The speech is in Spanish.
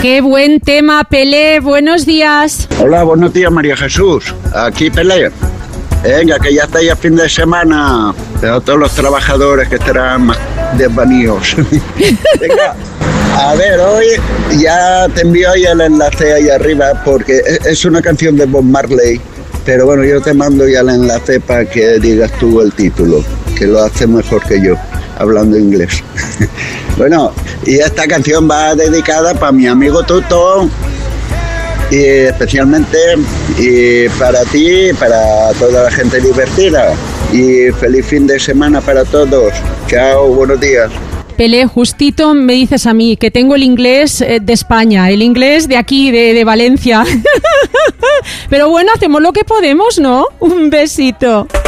Qué buen tema, Pelé. Buenos días. Hola, buenos días, María Jesús. Aquí Pelé. Venga, que ya está ya fin de semana. Pero todos los trabajadores que estarán más desvanidos. Venga, a ver, hoy ya te envío ahí el enlace ahí arriba porque es una canción de Bob Marley. Pero bueno, yo te mando ya el enlace para que digas tú el título, que lo hace mejor que yo, hablando inglés. Bueno, y esta canción va dedicada para mi amigo Tuto, y especialmente y para ti y para toda la gente divertida. Y feliz fin de semana para todos. Chao, buenos días. Pelé, justito me dices a mí que tengo el inglés de España, el inglés de aquí, de Valencia. Pero bueno, hacemos lo que podemos, ¿no? Un besito.